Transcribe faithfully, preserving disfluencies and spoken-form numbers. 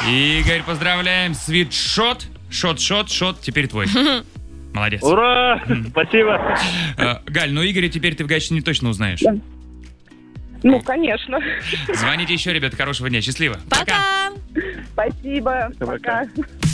Игорь, поздравляем. Свитшот. Шот, шот, шот. Теперь твой. Молодец. Ура! Спасибо. А, Галь, ну Игоря теперь ты в Гатчине точно узнаешь. Ну, конечно. Звоните еще, ребята. Хорошего дня. Счастливо. Пока! Спасибо. Пока. Пока.